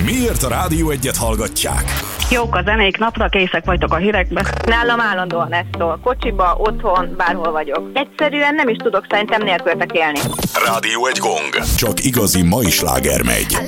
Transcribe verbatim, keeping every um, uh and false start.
Miért a Rádió Egyet hallgatják? Jók a zenék, napra készek vagytok a hírekbe. Nálam állandóan ez szól. Kocsiba, otthon, bárhol vagyok. Egyszerűen nem is tudok szerintem nélkületek élni. Rádió Egy Gong. Csak igazi mai sláger megy.